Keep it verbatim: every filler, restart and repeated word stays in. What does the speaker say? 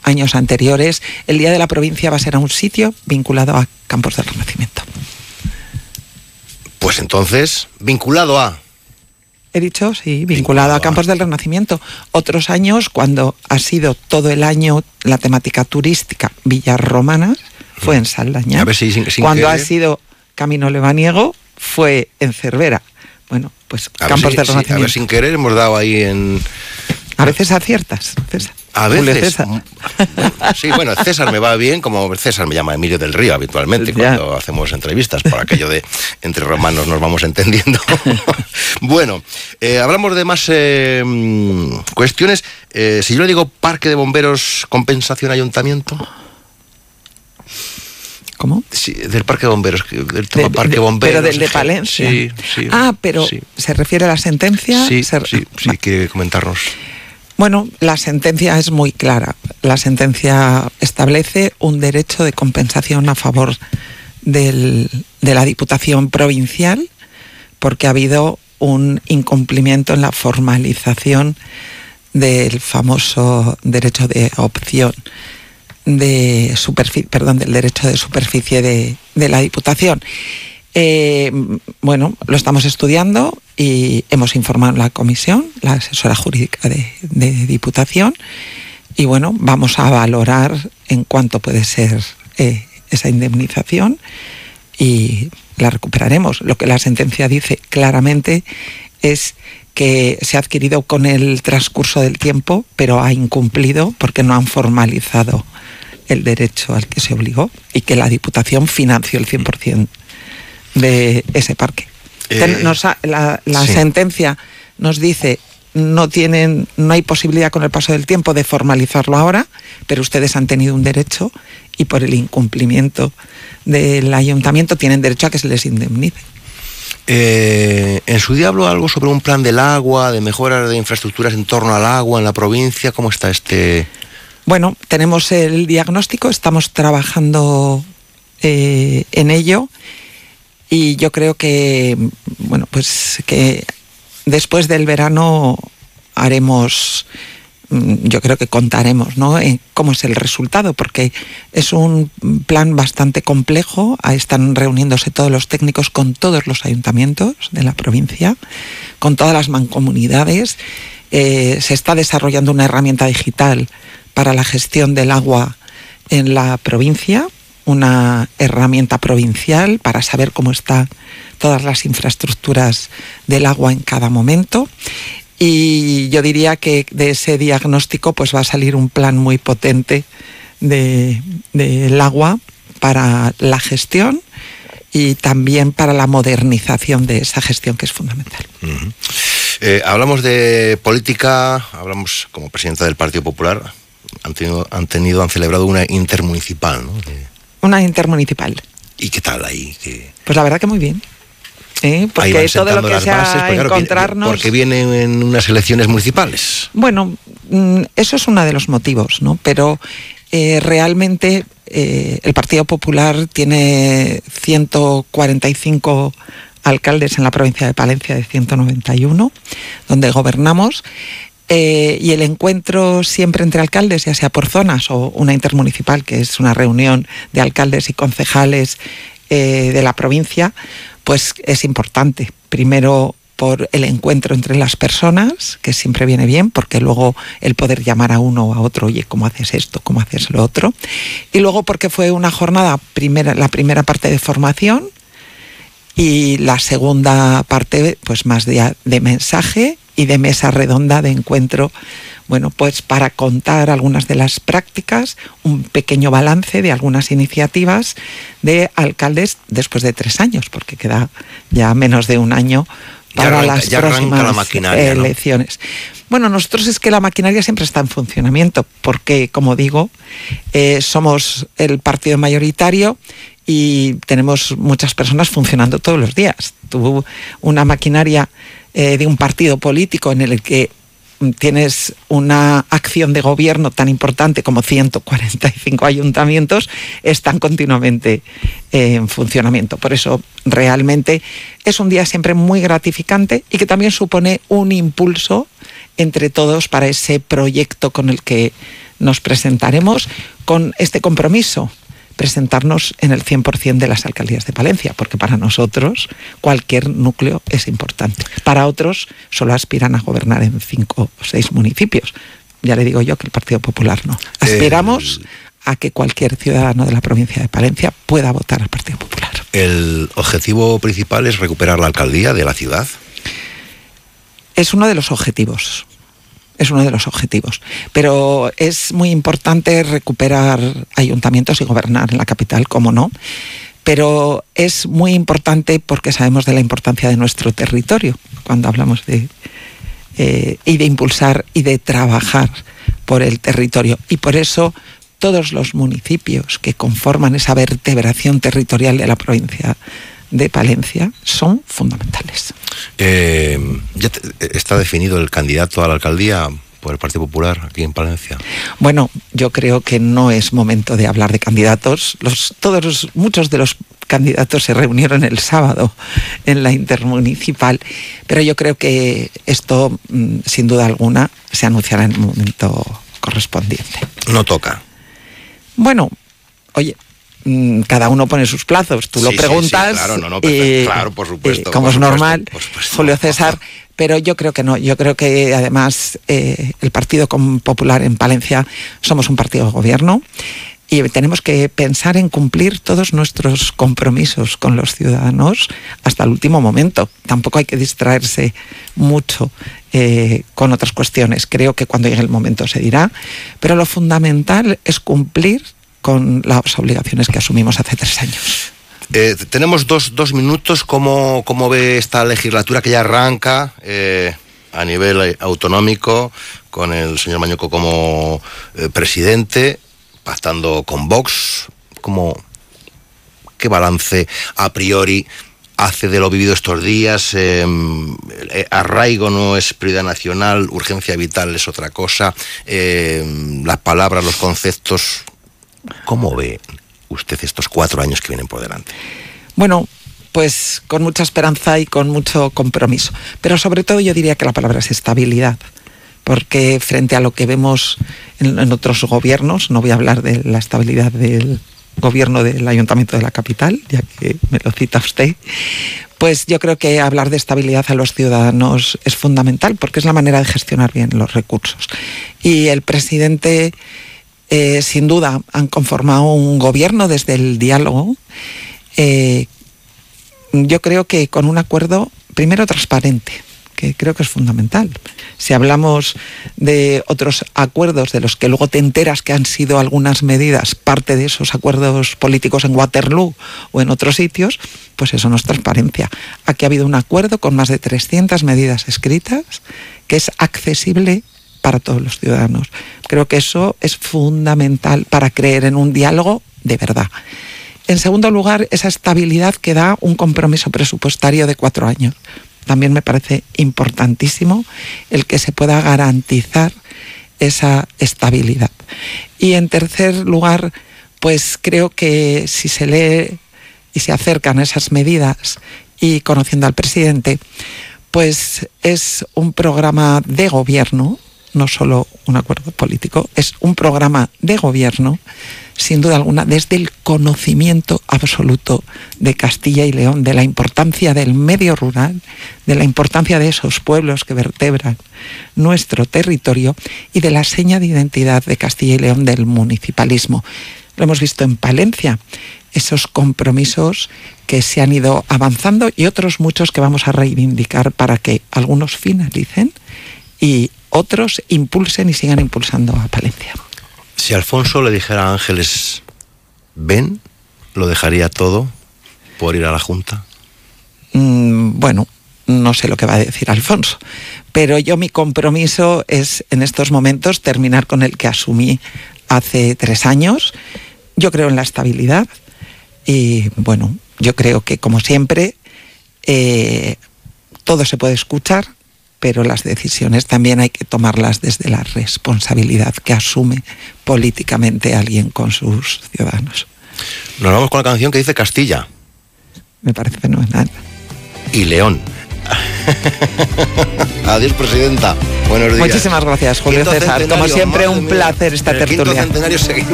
años anteriores, el Día de la Provincia va a ser a un sitio vinculado a Campos del Renacimiento. Pues entonces, vinculado a... He dicho, sí, vinculado, vinculado a Campos a... del Renacimiento. Otros años, cuando ha sido todo el año la temática turística villas romanas, fue en Saldaña. A ver si sin, sin cuando querer... ha sido Camino Lebaniego, fue en Cervera. Bueno, pues a Campos si, del si, Renacimiento. A ver, sin querer hemos dado ahí en... A veces aciertas, César. A veces. César. Sí, bueno, César me va bien, como César me llama Emilio del Río habitualmente ya. Cuando hacemos entrevistas, por aquello de entre romanos nos vamos entendiendo. Bueno, eh, hablamos de más eh, cuestiones. Eh, si yo le digo Parque de Bomberos, compensación ayuntamiento... ¿Cómo? Sí, del Parque de Bomberos, del de, Parque de, Bomberos. Pero del de Palencia. Sí, sí. Ah, pero sí. ¿se refiere a la sentencia? Sí, se... sí, sí, Va. quiere comentarnos. Bueno, la sentencia es muy clara. La sentencia establece un derecho de compensación a favor del, de la Diputación Provincial porque ha habido un incumplimiento en la formalización del famoso derecho de opción de superficie, perdón, del derecho de superficie de, de la Diputación. Eh, bueno, lo estamos estudiando y hemos informado a la comisión, la asesora jurídica de, de Diputación, y bueno, vamos a valorar en cuánto puede ser eh, esa indemnización y la recuperaremos. Lo que la sentencia dice claramente es que se ha adquirido con el transcurso del tiempo, pero ha incumplido porque no han formalizado el derecho al que se obligó y que la Diputación financió el cien por ciento de ese parque. Eh, nos ha, la la sí. sentencia nos dice no tienen, no hay posibilidad con el paso del tiempo de formalizarlo ahora, pero ustedes han tenido un derecho y por el incumplimiento del ayuntamiento tienen derecho a que se les indemnice. Eh, en su día habló algo sobre un plan del agua, de mejoras de infraestructuras en torno al agua en la provincia. ¿Cómo está este...? Bueno, tenemos el diagnóstico, estamos trabajando eh, en ello y yo creo que, bueno, pues que después del verano haremos, yo creo que contaremos, ¿no?, en cómo es el resultado, porque es un plan bastante complejo. Ahí están reuniéndose todos los técnicos con todos los ayuntamientos de la provincia, con todas las mancomunidades. Eh, se está desarrollando una herramienta digital para la gestión del agua en la provincia, una herramienta provincial para saber cómo están todas las infraestructuras del agua en cada momento. Y yo diría que de ese diagnóstico pues va a salir un plan muy potente de, del agua para la gestión y también para la modernización de esa gestión, que es fundamental. Uh-huh. Eh, hablamos de política, hablamos como presidenta del Partido Popular. Han tenido, han tenido, han celebrado una intermunicipal, ¿no? De... Una intermunicipal. ¿Y qué tal ahí? ¿Qué... Pues la verdad que muy bien. ¿Eh? Porque todo lo que sea bases, pues claro, encontrarnos... Porque vienen en unas elecciones municipales. Bueno, eso es uno de los motivos, ¿no? Pero eh, realmente eh, el Partido Popular tiene ciento cuarenta y cinco alcaldes en la provincia de Palencia de ciento noventa y uno, donde gobernamos. Eh, y el encuentro siempre entre alcaldes, ya sea por zonas o una intermunicipal, que es una reunión de alcaldes y concejales eh, de la provincia, pues es importante. Primero por el encuentro entre las personas, que siempre viene bien, porque luego el poder llamar a uno o a otro, oye, ¿cómo haces esto? ¿Cómo haces lo otro? Y luego porque fue una jornada, primera, la primera parte de formación y la segunda parte pues más de, de mensaje y de mesa redonda de encuentro, bueno, pues para contar algunas de las prácticas, un pequeño balance de algunas iniciativas de alcaldes después de tres años, porque queda ya menos de un año para arranca, las ya próximas la maquinaria, elecciones. ¿No? Bueno, nosotros es que la maquinaria siempre está en funcionamiento, porque, como digo, eh, somos el partido mayoritario y tenemos muchas personas funcionando todos los días. Tú, una maquinaria eh, de un partido político en el que tienes una acción de gobierno tan importante como ciento cuarenta y cinco ayuntamientos, están continuamente eh, en funcionamiento. Por eso realmente es un día siempre muy gratificante y que también supone un impulso entre todos para ese proyecto con el que nos presentaremos, con este compromiso, presentarnos en el cien por ciento de las alcaldías de Palencia, porque para nosotros cualquier núcleo es importante. Para otros solo aspiran a gobernar en cinco o seis municipios. Ya le digo yo que el Partido Popular no. Aspiramos el... a que cualquier ciudadano de la provincia de Palencia pueda votar al Partido Popular. ¿El objetivo principal es recuperar la alcaldía de la ciudad? Es uno de los objetivos. Es uno de los objetivos. Pero es muy importante recuperar ayuntamientos y gobernar en la capital, cómo no. Pero es muy importante porque sabemos de la importancia de nuestro territorio cuando hablamos de... Eh, y de impulsar y de trabajar por el territorio. Y por eso todos los municipios que conforman esa vertebración territorial de la provincia de Palencia son fundamentales. Eh, ¿Ya te, está definido el candidato a la alcaldía por el Partido Popular aquí en Palencia? Bueno, yo creo que no es momento de hablar de candidatos. Los, todos los, muchos de los candidatos se reunieron el sábado en la intermunicipal, pero yo creo que esto, sin duda alguna, se anunciará en el momento correspondiente. No toca. Bueno, oye, cada uno pone sus plazos, tú sí, lo preguntas, sí, sí, claro, no, no, y, claro, por supuesto, y, como por es supuesto, normal, por supuesto. Julio César, pero yo creo que no, yo creo que además eh, el Partido Popular en Palencia somos un partido de gobierno y tenemos que pensar en cumplir todos nuestros compromisos con los ciudadanos hasta el último momento. Tampoco hay que distraerse mucho eh, con otras cuestiones. Creo que cuando llegue el momento se dirá, pero lo fundamental es cumplir con las obligaciones que asumimos hace tres años. Eh, tenemos dos, dos minutos. ¿Cómo, cómo ve esta legislatura que ya arranca eh, a nivel autonómico, con el señor Mañueco como eh, presidente, pactando con Vox? ¿Cómo, ¿Qué balance a priori hace de lo vivido estos días? Eh, eh, arraigo no es prioridad nacional, urgencia vital es otra cosa. Eh, las palabras, los conceptos... ¿Cómo ve usted estos cuatro años que vienen por delante? Bueno, pues con mucha esperanza y con mucho compromiso. Pero sobre todo yo diría que la palabra es estabilidad. Porque frente a lo que vemos en, en otros gobiernos, no voy a hablar de la estabilidad del gobierno del Ayuntamiento de la capital, ya que me lo cita usted, pues yo creo que hablar de estabilidad a los ciudadanos es fundamental porque es la manera de gestionar bien los recursos. Y el presidente... Eh, sin duda han conformado un gobierno desde el diálogo, eh, yo creo que con un acuerdo primero transparente, que creo que es fundamental. Si hablamos de otros acuerdos de los que luego te enteras que han sido algunas medidas parte de esos acuerdos políticos en Waterloo o en otros sitios, pues eso no es transparencia. Aquí ha habido un acuerdo con más de trescientas medidas escritas que es accesible para todos los ciudadanos. Creo que eso es fundamental para creer en un diálogo de verdad. En segundo lugar, esa estabilidad que da un compromiso presupuestario de cuatro años. También me parece importantísimo el que se pueda garantizar esa estabilidad. Y en tercer lugar, pues creo que si se lee y se acercan a esas medidas y conociendo al presidente, pues es un programa de gobierno, no solo un acuerdo político, es un programa de gobierno, sin duda alguna, desde el conocimiento absoluto de Castilla y León, de la importancia del medio rural, de la importancia de esos pueblos que vertebran nuestro territorio y de la seña de identidad de Castilla y León del municipalismo. Lo hemos visto en Palencia, esos compromisos que se han ido avanzando y otros muchos que vamos a reivindicar para que algunos finalicen y otros impulsen y sigan impulsando a Palencia. Si Alfonso le dijera a Ángeles, ven, ¿lo dejaría todo por ir a la Junta? Mm, bueno, no sé lo que va a decir Alfonso, pero yo mi compromiso es en estos momentos terminar con el que asumí hace tres años. Yo creo en la estabilidad y bueno, yo creo que como siempre eh, todo se puede escuchar, pero las decisiones también hay que tomarlas desde la responsabilidad que asume políticamente alguien con sus ciudadanos. Nos vamos con la canción que dice Castilla. Me parece fenomenal. Y León. Adiós, presidenta. Buenos días. Muchísimas gracias, Julio Quinto César. Como siempre, un mía. placer esta En el tertulia. quinto centenario seguimos.